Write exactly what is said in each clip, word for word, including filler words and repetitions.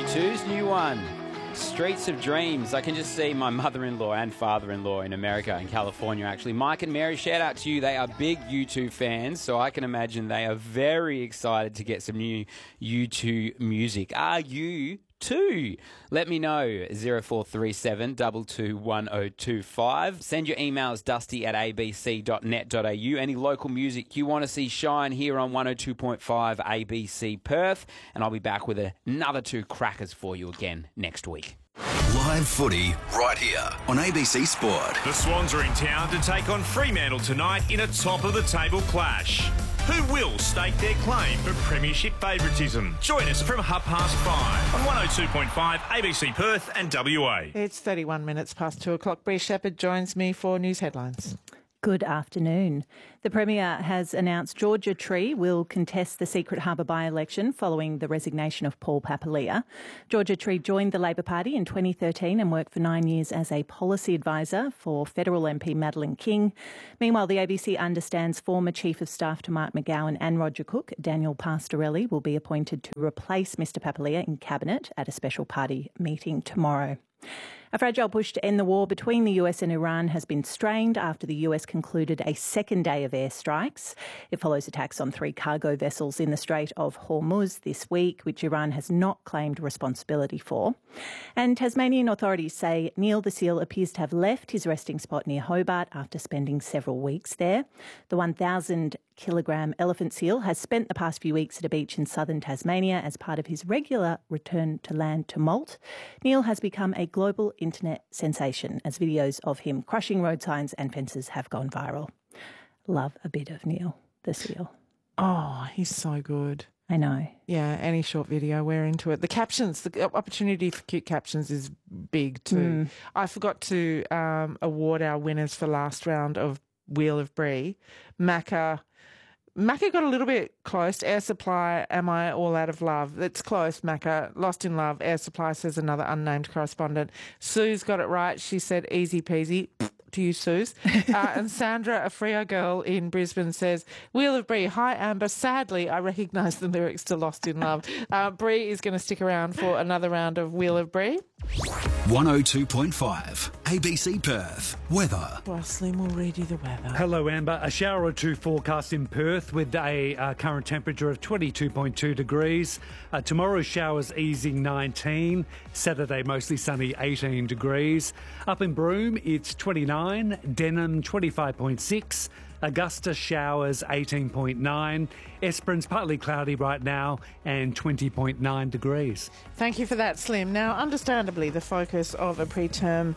two's new one, Streets of Dreams. I can just see my mother-in-law and father-in-law in America and California, actually. Mike and Mary, shout out to you. They are big U two fans, so I can imagine they are very excited to get some new U two music. Are you too? Let me know. zero four three seven, two two one zero two five. Send your emails dusty at a b c dot net dot a u. Any local music you want to see shine here on one oh two point five A B C Perth. And I'll be back with another two crackers for you again next week. Live footy right here on A B C Sport. The Swans are in town to take on Fremantle tonight in a top-of-the-table clash. Who will stake their claim for premiership favouritism? Join us from half past five on one oh two point five A B C Perth and W A. It's thirty-one minutes past two o'clock. Bree Shepherd joins me for news headlines. Good afternoon. The Premier has announced Georgia Tree will contest the Secret Harbour by-election following the resignation of Paul Papalia. Georgia Tree joined the Labor Party in twenty thirteen and worked for nine years as a policy advisor for federal M P Madeleine King. Meanwhile, the A B C understands former Chief of Staff to Mark McGowan and Roger Cook, Daniel Pastorelli, will be appointed to replace Mister Papalia in Cabinet at a special party meeting tomorrow. A fragile push to end the war between the U S and Iran has been strained after the U S concluded a second day of airstrikes. It follows attacks on three cargo vessels in the Strait of Hormuz this week, which Iran has not claimed responsibility for. And Tasmanian authorities say Neil the seal appears to have left his resting spot near Hobart after spending several weeks there. The one thousand kilogram elephant seal has spent the past few weeks at a beach in southern Tasmania as part of his regular return to land to molt. Neil has become a global internet sensation as videos of him crushing road signs and fences have gone viral. Love a bit of Neil the seal. Oh, he's so good. I know. Yeah, any short video, we're into it. The captions, the opportunity for cute captions is big too. Mm. I forgot to um, award our winners for last round of Wheel of Brie. Macca, Macca got a little bit close. Air Supply, Am I All Out of Love? It's close, Macca. Lost in Love, Air Supply, says another unnamed correspondent. Sue's got it right. She said easy peasy. To you, Suze. Uh, and Sandra, a Freo girl in Brisbane, says, Wheel of Brie, hi Amber. Sadly, I recognise the lyrics to Lost in Love. Uh, Brie is going to stick around for another round of Wheel of Brie. one oh two point five A B C Perth. Weather. Well, Slim will read you the weather. Hello, Amber. A shower or two forecast in Perth with a uh, current temperature of twenty-two point two degrees. Uh, tomorrow, showers easing nineteen. Saturday, mostly sunny, eighteen degrees. Up in Broome, it's twenty-nine. Denham, twenty-five point six. Augusta, showers, eighteen point nine. Esperance, partly cloudy right now, and twenty point nine degrees. Thank you for that, Slim. Now, understandably, the focus of a preterm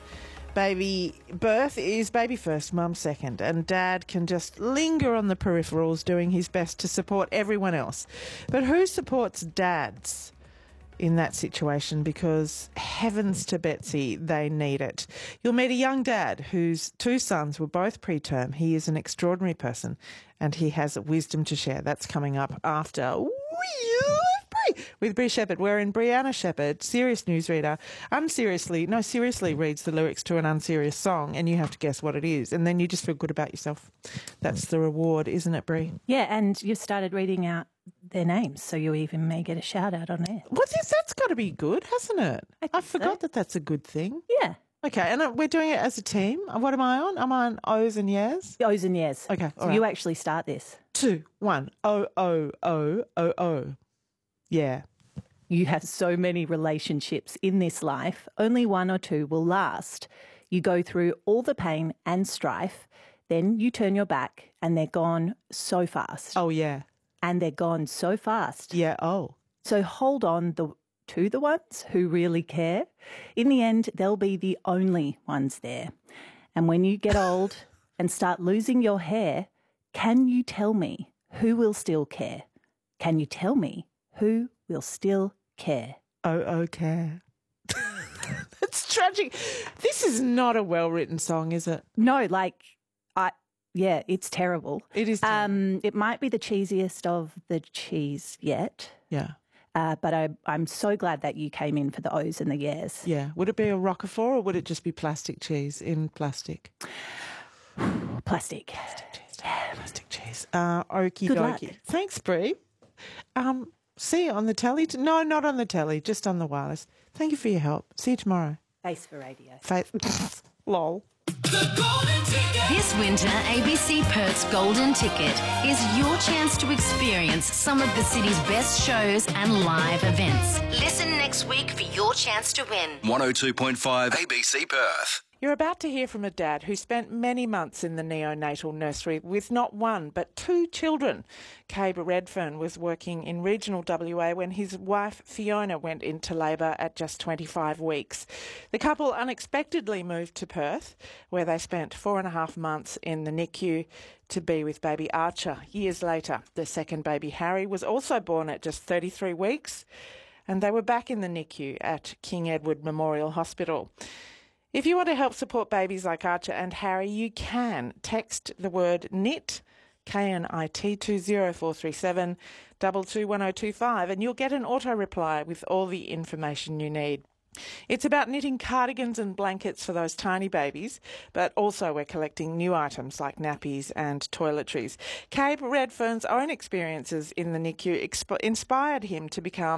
baby birth is baby first, mum second, and dad can just linger on the peripherals doing his best to support everyone else. But who supports dads in that situation? Because heavens to Betsy, they need it. You'll meet a young dad whose two sons were both preterm. He is an extraordinary person and he has wisdom to share. That's coming up after with Bree Shepherd. We're in Brianna Shepherd, serious newsreader, unseriously, no, seriously reads the lyrics to an unserious song and you have to guess what it is and then you just feel good about yourself. That's the reward, isn't it, Bree? Yeah, and you've started reading out their names, so you even may get a shout out on air. What is that's got to be good, hasn't it? I, I forgot so. that that's a good thing. Yeah. Okay, and uh, we're doing it as a team. What am I on? Am I on O's and Yes? O's and Yes. Okay, so right. You actually start this. Two, one, O, O, O, O, O. Yeah. You have so many relationships in this life. Only one or two will last. You go through all the pain and strife, then you turn your back and they're gone so fast. Oh, yeah. And they're gone so fast. Yeah, oh. So hold on the, to the ones who really care. In the end, they'll be the only ones there. And when you get old and start losing your hair, can you tell me who will still care? Can you tell me who will still care? Oh, oh, care. That's tragic. This is not a well-written song, is it? No, like, I... Yeah, it's terrible. It is terrible. Um, it might be the cheesiest of the cheese yet. Yeah. Uh, but I, I'm so glad that you came in for the O's and the Yes. Yeah. Would it be a Roquefort or would it just be plastic cheese in plastic? Plastic. Plastic cheese. Yeah. Plastic cheese. Uh, okie Good dokie. luck. Thanks, Brie. Um, see you on the telly. T- no, not on the telly, just on the wireless. Thank you for your help. See you tomorrow. Face for radio. Face. Lol. This winter, A B C Perth's Golden Ticket is your chance to experience some of the city's best shows and live events. Listen next week for your chance to win. one oh two point five A B C Perth. You're about to hear from a dad who spent many months in the neonatal nursery with not one but two children. Cabe Redfern was working in regional W A when his wife Fiona went into labour at just twenty-five weeks. The couple unexpectedly moved to Perth, where they spent four and a half months in the N I C U to be with baby Archer. Years later, the second baby Harry was also born at just thirty-three weeks, and they were back in the N I C U at King Edward Memorial Hospital. If you want to help support babies like Archer and Harry, you can text the word KNIT, K N I T, to zero four three seven, two two one zero two five, and you'll get an auto reply with all the information you need. It's about knitting cardigans and blankets for those tiny babies, but also we're collecting new items like nappies and toiletries. Cabe Redfern's own experiences in the N I C U exp- inspired him to become